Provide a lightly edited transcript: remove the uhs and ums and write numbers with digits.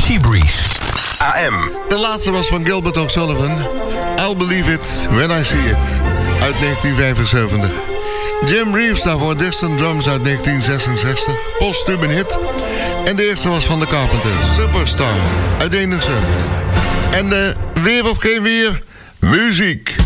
Seabreeze. AM. De laatste was van Gilbert O'Sullivan. I'll Believe It When I See It. Uit 1975. Jim Reeves daarvoor Distant Drums uit 1966. Postuum een hit. En de eerste was van de Carpenters. Superstar uit 71. En weer of geen weer, muziek.